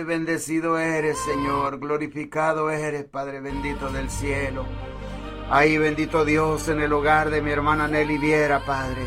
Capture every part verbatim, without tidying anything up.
Bendecido eres, Señor, glorificado eres, Padre bendito del cielo. Ahí, bendito Dios, en el hogar de mi hermana Nelly Viera, Padre.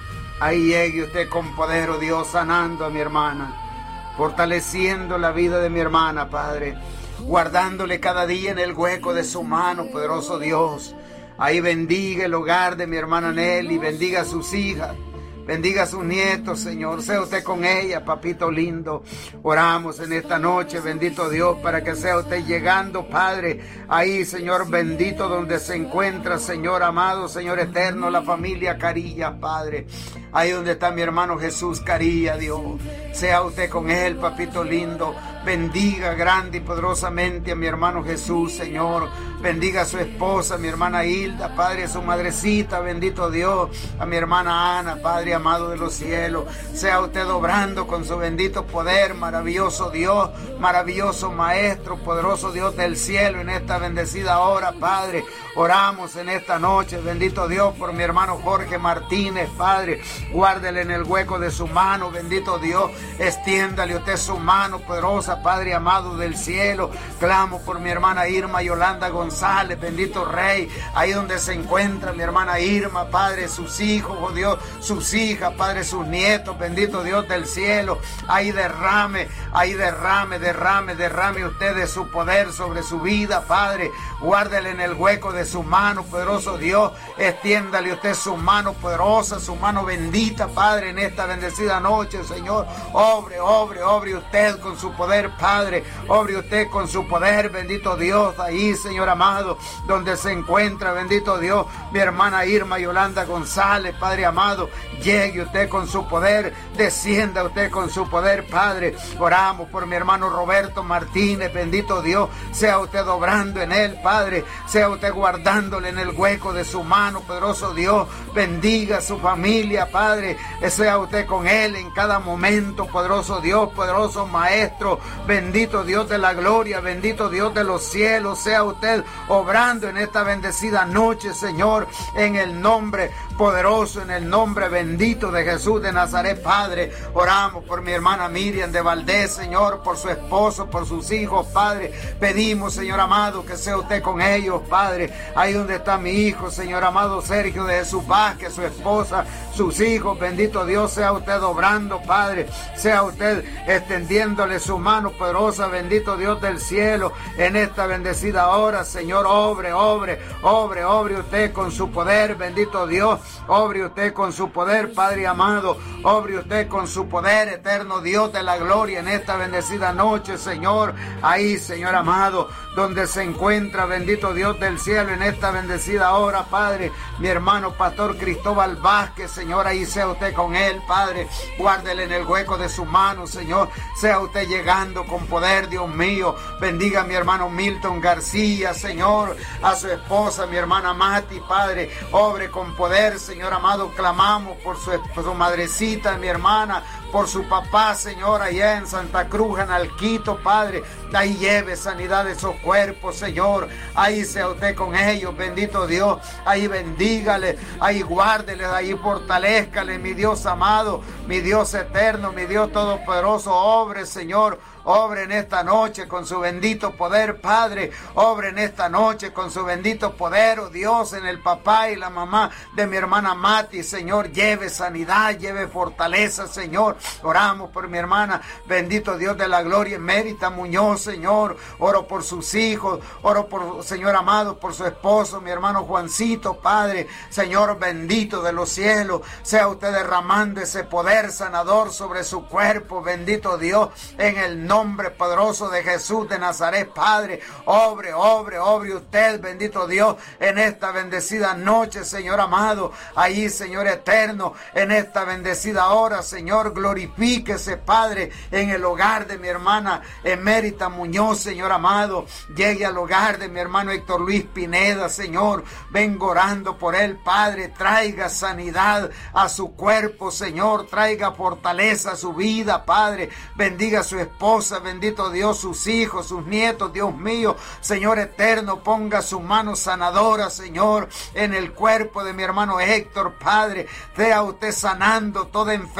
Ahí llegue usted con poder, oh Dios, sanando a mi hermana, fortaleciendo la vida de mi hermana, Padre, guardándole cada día en el hueco de su mano, poderoso Dios. Ahí bendiga el hogar de mi hermana Nelly, bendiga a sus hijas, bendiga a sus nietos, Señor. Sea usted con ella, papito lindo. Oramos en esta noche, bendito Dios, para que sea usted llegando, Padre, ahí, Señor bendito, donde se encuentra, Señor amado, Señor eterno, la familia Carillas, Padre. Ahí donde está mi hermano Jesús Carillas, Dios. Sea usted con él, papito lindo. Bendiga grande y poderosamente a mi hermano Jesús, Señor. Bendiga a su esposa, mi hermana Hilda, Padre, a su madrecita, bendito Dios. A mi hermana Ana, Padre amado de los cielos. Sea usted obrando con su bendito poder, maravilloso Dios, maravilloso Maestro, poderoso Dios del cielo, en esta bendecida hora, Padre. Oramos en esta noche, bendito Dios, por mi hermano Jorge Martínez, Padre. Guárdele en el hueco de su mano, bendito Dios. Extiéndale usted su mano poderosa, Padre amado del cielo. Clamo por mi hermana Irma Yolanda González, bendito Rey. Ahí donde se encuentra mi hermana Irma, Padre, sus hijos, oh Dios, sus hijas, Padre, sus nietos, bendito Dios del cielo. Ahí derrame, ahí derrame, derrame, derrame usted de su poder sobre su vida, Padre. Guárdele en el hueco de su mano, poderoso Dios. Extiéndale usted su mano poderosa, su mano bendita, Padre, en esta bendecida noche, Señor. Obre, obre, obre usted con su poder, Padre. Obre usted con su poder, bendito Dios. Ahí, Señor amado, donde se encuentra, bendito Dios, mi hermana Irma Yolanda González, Padre amado. Llegue usted con su poder, descienda usted con su poder, Padre. Oramos por mi hermano Roberto Martínez, bendito Dios. Sea usted obrando en él, Padre. Sea usted guardándole en el hueco de su mano, poderoso Dios. Bendiga a su familia, Padre. Sea usted con él en cada momento, poderoso Dios, poderoso Maestro. Bendito Dios de la gloria, bendito Dios de los cielos. Sea usted obrando en esta bendecida noche, Señor, en el nombre poderoso, en el nombre bendito de Jesús de Nazaret, Padre. Oramos por mi hermana Miriam de Valdés, Señor, por su esposo, por sus hijos, Padre. Pedimos, Señor amado, que sea usted con ellos, Padre. Ahí donde está mi hijo, Señor amado Sergio de Jesús Vázquez, su esposa, sus hijos, bendito Dios, sea usted obrando, Padre. Sea usted extendiéndole su mano poderosa, bendito Dios del cielo, en esta bendecida hora, Señor. Obre, obre, obre, obre usted con su poder, bendito Dios. Obre usted con su poder, Padre amado. Obre usted con su poder, eterno Dios de la gloria, en esta bendecida noche, Señor. Ahí, Señor amado, donde se encuentra, bendito Dios del cielo, en esta bendecida hora, Padre, mi hermano Pastor Cristóbal Vázquez, Señor. Ahí sea usted con él, Padre. Guárdele en el hueco de su mano, Señor. Sea usted llegando con poder, Dios mío. Bendiga a mi hermano Milton García, Señor. A su esposa, mi hermana Mati, Padre. Obre con poder, Señor amado. Clamamos por su, por su madrecita, mi hermana, por su papá, Señor, allá en Santa Cruz, en Alquito, Padre. Ahí lleve sanidad de esos cuerpos, Señor. Ahí sea usted con ellos, bendito Dios. Ahí bendígale, ahí guárdele, ahí fortalezcale, mi Dios amado, mi Dios eterno, mi Dios todopoderoso. Obre, Señor. Obre en esta noche con su bendito poder, Padre. Obre en esta noche con su bendito poder, oh Dios, en el papá y la mamá de mi hermana Mati, Señor. Lleve sanidad, lleve fortaleza, Señor. Oramos por mi hermana, bendito Dios de la gloria, Emérita Muñoz, Señor. Oro por sus hijos, oro por, Señor amado, por su esposo, mi hermano Juancito, Padre. Señor bendito de los cielos, sea usted derramando ese poder sanador sobre su cuerpo, bendito Dios, en el nombre nombre poderoso de Jesús de Nazaret, Padre. Obre, obre, obre usted, bendito Dios, en esta bendecida noche, Señor amado. Ahí, Señor eterno, en esta bendecida hora, Señor, glorifíquese, Padre, en el hogar de mi hermana Emérita Muñoz, Señor amado. Llegue al hogar de mi hermano Héctor Luis Pineda, Señor. Vengo orando por él, Padre. Traiga sanidad a su cuerpo, Señor. Traiga fortaleza a su vida, Padre. Bendiga a su esposa, bendito Dios, sus hijos, sus nietos, Dios mío, Señor eterno. Ponga su mano sanadora, Señor, en el cuerpo de mi hermano Héctor, Padre. Sea usted sanando toda enfermedad,